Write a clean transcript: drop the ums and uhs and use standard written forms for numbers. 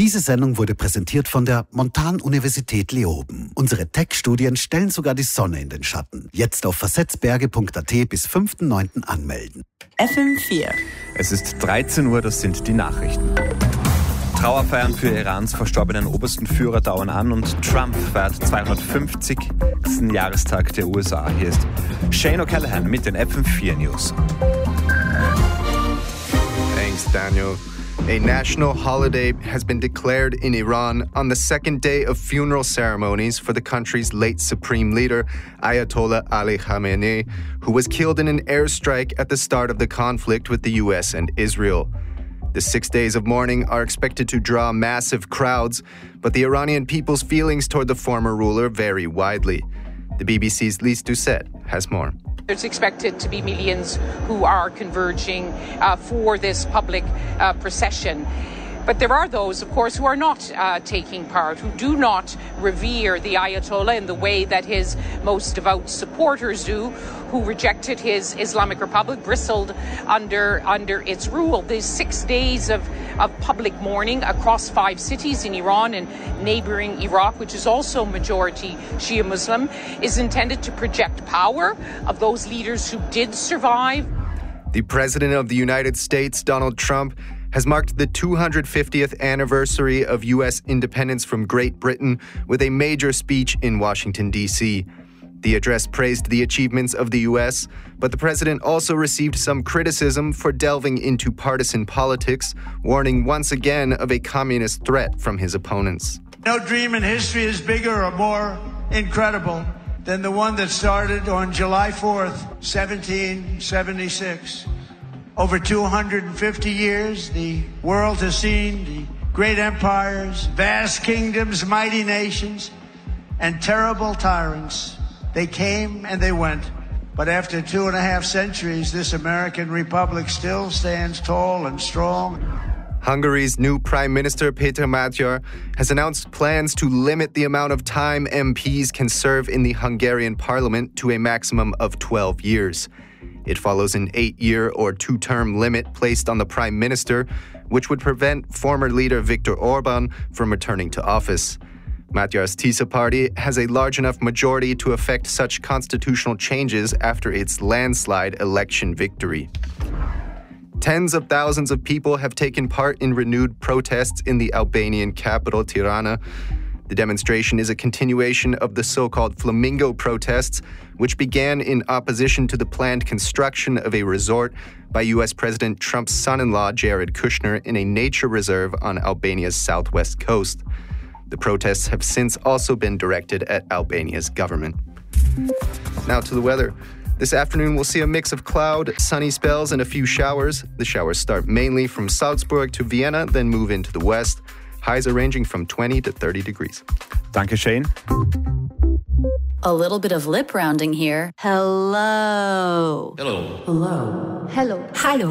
Diese Sendung wurde präsentiert von der Montan-Universität Leoben. Unsere Tech-Studien stellen sogar die Sonne in den Schatten. Jetzt auf versetzberge.at bis 5.9. anmelden. FM4. Es ist 13 Uhr, das sind die Nachrichten. Trauerfeiern für Irans verstorbenen obersten Führer dauern an und Trump feiert 250. Jahrestag der USA. Hier ist Shane O'Callaghan mit den FM4 News. Thanks, Daniel. A national holiday has been declared in Iran on the second day of funeral ceremonies for the country's late supreme leader, Ayatollah Ali Khamenei, who was killed in an airstrike at the start of the conflict with the US and Israel. The 6 days of mourning are expected to draw massive crowds, but the Iranian people's feelings toward the former ruler vary widely. The BBC's Lise Doucet has more. There's expected to be millions who are converging for this public procession. But there are those, of course, who are not taking part, who do not revere the Ayatollah in the way that his most devout supporters do, who rejected his Islamic Republic, bristled under its rule. These 6 days of public mourning across 5 cities in Iran and neighboring Iraq, which is also majority Shia Muslim, is intended to project power of those leaders who did survive. The President of the United States, Donald Trump, has marked the 250th anniversary of U.S. independence from Great Britain with a major speech in Washington, D.C. The address praised the achievements of the U.S., but the president also received some criticism for delving into partisan politics, warning once again of a communist threat from his opponents. No dream in history is bigger or more incredible than the one that started on July 4th, 1776. Over 250 years, the world has seen the great empires, vast kingdoms, mighty nations, and terrible tyrants. They came and they went. But after 2.5 centuries, this American republic still stands tall and strong. Hungary's new Prime Minister Péter Magyar has announced plans to limit the amount of time MPs can serve in the Hungarian parliament to a maximum of 12 years. It follows an 8-year or 2-term limit placed on the Prime Minister, which would prevent former leader Viktor Orbán from returning to office. Magyar's TISA party has a large enough majority to effect such constitutional changes after its landslide election victory. Tens of thousands of people have taken part in renewed protests in the Albanian capital, Tirana. The demonstration is a continuation of the so-called Flamingo protests, which began in opposition to the planned construction of a resort by U.S. President Trump's son-in-law, Jared Kushner, in a nature reserve on Albania's southwest coast. The protests have since also been directed at Albania's government. Now to the weather. This afternoon, we'll see a mix of cloud, sunny spells, and a few showers. The showers start mainly from Salzburg to Vienna, then move into the west. Highs are ranging from 20 to 30 degrees. Danke, Shane. A little bit of lip rounding here. Hello. Hello. Hello. Hello. Hello.